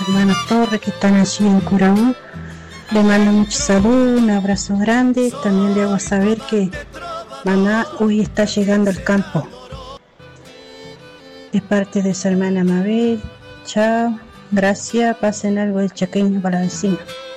hermanos Torres que están allí en Curaú. Le mando mucha salud, un abrazo grande. También le hago saber que mamá hoy está llegando al campo. De parte de su hermana Mabel. Chao. Gracias. Pasen algo de chaqueño para la vecina.